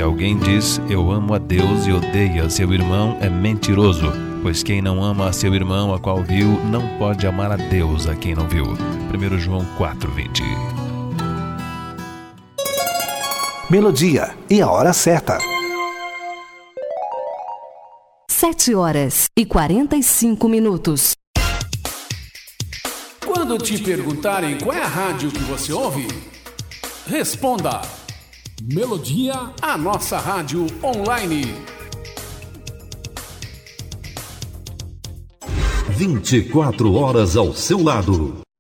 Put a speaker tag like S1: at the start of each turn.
S1: Se alguém diz, eu amo a Deus e odeia seu irmão, é mentiroso, pois quem não ama a seu irmão a qual viu, não pode amar a Deus a quem não viu. 1 João 4:20.
S2: Melodia e a hora certa.
S3: 7h45.
S4: Quando te perguntarem qual é a rádio que você ouve, responda: Melodia, a nossa rádio online.
S5: 24 horas ao seu lado.